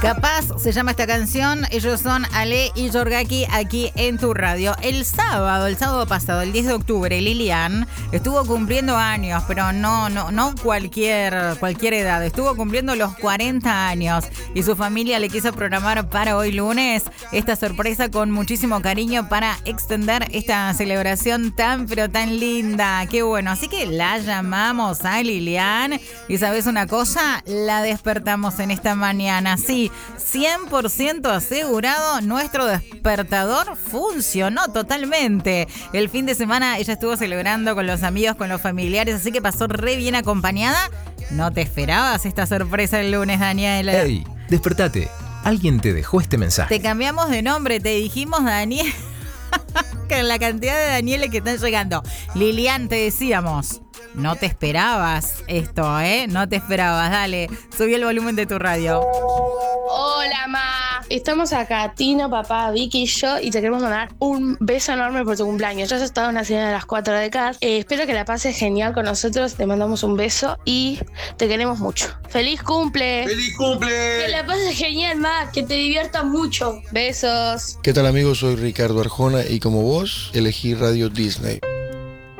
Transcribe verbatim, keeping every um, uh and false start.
Capaz se llama esta canción. Ellos son Ale y Yorgaki aquí en tu radio. El sábado, el sábado pasado, el diez de octubre, Lilian estuvo cumpliendo años, pero no, no, no cualquier, cualquier edad. Estuvo cumpliendo los cuarenta años y su familia le quiso programar para hoy lunes esta sorpresa con muchísimo cariño para extender esta celebración tan pero tan linda. Qué bueno. Así que la llamamos a Lilian y ¿sabes una cosa? La despertamos en esta mañana. Sí, cien por ciento asegurado, nuestro despertador funcionó totalmente. El fin de semana ella estuvo celebrando con los amigos, con los familiares, así que pasó re bien acompañada. ¿No te esperabas esta sorpresa el lunes, Daniela? ¡Ey! Despertate. Alguien te dejó este mensaje. Te cambiamos de nombre, te dijimos Daniel. Con la cantidad de Danieles que están llegando. Lilian, te decíamos, no te esperabas esto, ¿eh? No te esperabas. Dale, subí el volumen de tu radio. Hola, ma. Estamos acá, Tino, papá, Vicky y yo, y te queremos mandar un beso enorme por tu cumpleaños. Ya has estado en la cena de las cuatro décadas. Eh, espero que la pases genial con nosotros. Te mandamos un beso y te queremos mucho. ¡Feliz cumple! ¡Feliz cumple! Que la pases genial, ma. Que te diviertas mucho. Besos. ¿Qué tal, amigos? Soy Ricardo Arjona y como vos, elegí Radio Disney.